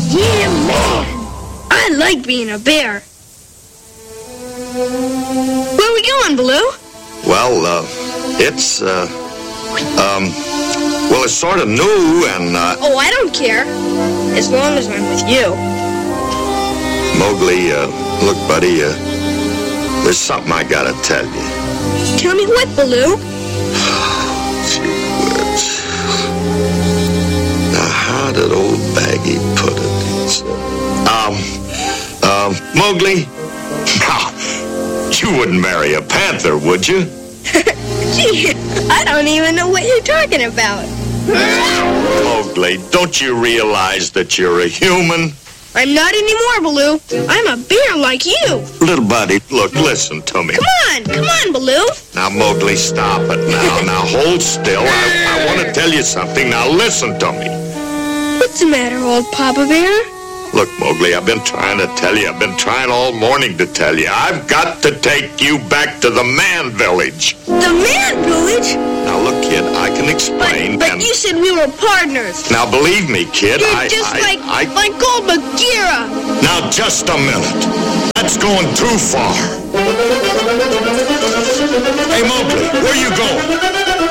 Yeah, man. I like being a bear. Where are we going, Baloo? Well, it's sort of new and, Oh, I don't care. As long as I'm with you. Mowgli, look, buddy, there's something I gotta tell you. Tell me what, Baloo? Gee whiz. Now, how did old Baggy put it? Mowgli, now, you wouldn't marry a panther, would you? Gee, I don't even know what you're talking about. Mowgli, don't you realize that you're a human? I'm not anymore, Baloo. I'm a bear like you. Little buddy, look, listen to me. Come on, Baloo. Now, Mowgli, stop it now. Now, hold still. I want to tell you something. Now, listen to me. What's the matter, old Papa Bear? Look, Mowgli, I've been trying to tell you. I've been trying all morning to tell you. I've got to take you back to the Man Village. The Man Village? Now, look, kid, I can explain. But you said we were partners. Now, believe me, kid, You're just like old Bagheera. Now, just a minute. That's going too far. Hey, Mowgli, where you going?